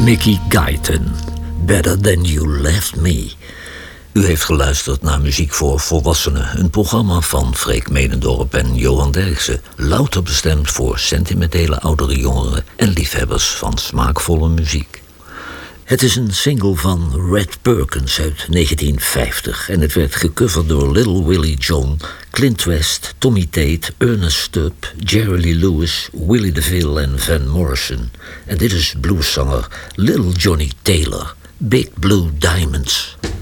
Mickey Guyton, Better Than You Left Me. U heeft geluisterd naar Muziek voor Volwassenen, een programma van Freek Medendorp en Johan Derksen, louter bestemd voor sentimentele oudere jongeren en liefhebbers van smaakvolle muziek. Het is een single van Red Perkins uit 1950 en het werd gecoverd door Little Willie John, Clint West, Tommy Tate, Ernest Stubb, Jerry Lee Lewis, Willie DeVille en Van Morrison. En dit is blueszanger Little Johnny Taylor, Big Blue Diamonds.